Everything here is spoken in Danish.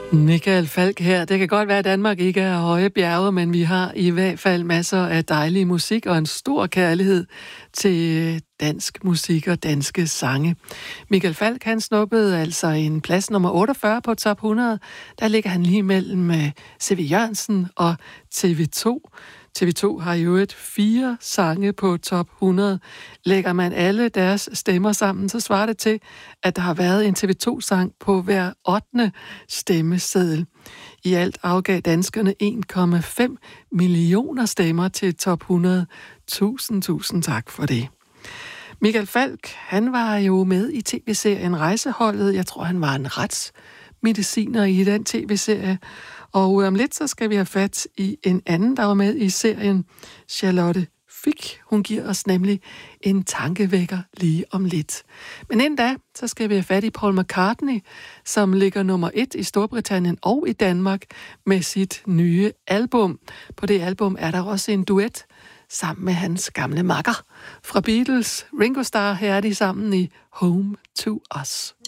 Michael Falch her. Det kan godt være, at Danmark ikke er høje bjerge, men vi har i hvert fald masser af dejlig musik og en stor kærlighed til dansk musik og danske sange. Michael Falch, han snuppede altså en plads nummer 48 på top 100. Der ligger han lige mellem C.V. Jørgensen og TV2. TV2 har jo 4 sange på top 100. Lægger man alle deres stemmer sammen, så svarer det til, at der har været en TV2-sang på hver 8. stemmeseddel. I alt afgav danskerne 1,5 millioner stemmer til top 100. Tusind tak for det. Michael Falch, han var jo med i tv-serien Rejseholdet. Jeg tror, han var en retsmediciner i den tv-serie. Og om lidt, så skal vi have fat i en anden, der var med i serien, Charlotte Fich. Hun giver os nemlig en tankevækker lige om lidt. Men inden da, så skal vi have fat i Paul McCartney, som ligger nummer 1 i Storbritannien og i Danmark med sit nye album. På det album er der også en duet sammen med hans gamle makker fra Beatles. Ringo Starr, her er de sammen i Home to Us.